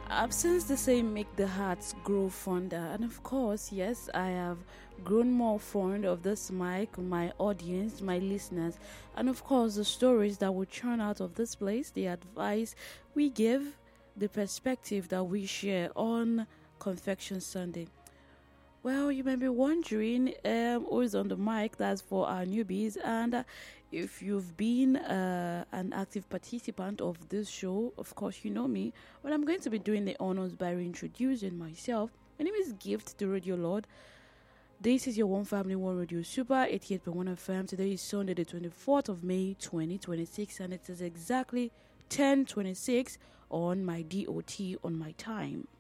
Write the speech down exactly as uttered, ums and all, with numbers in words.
Absence the same make the hearts grow fonder, and of course, yes, I have grown more fond of this mic, my audience, my listeners, and of course, the stories that will churn out of this place, the advice we give, the perspective that we share on Confection Sunday. Well, you may be wondering um, who is on the mic. That's for our newbies. And uh, if you've been uh, an active participant of this show, of course, you know me. Well, I'm going to be doing the honors by reintroducing myself. My name is Gift, the Radio Lord. This is your One Family, One Radio Super eighty-eight point one F M. Today is Sunday, the twenty-fourth of May, twenty twenty-six, and it is exactly ten twenty-six on my D O T on my time.